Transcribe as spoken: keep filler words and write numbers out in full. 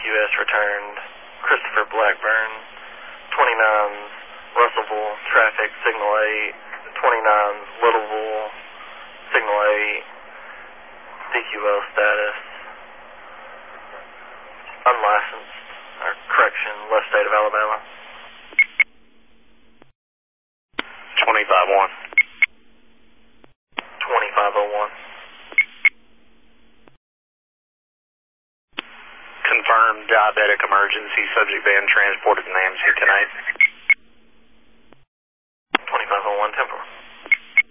U S returned. Christopher Blackburn, twenty-nines, Russellville, traffic, signal eight, twenty-nines, Littleville, signal eight, D Q L status, unlicensed, or correction, left state of Alabama. twenty-five one. twenty-five oh one. Confirmed diabetic emergency, subject being transported to N A M C tonight. twenty-five oh one, temporal.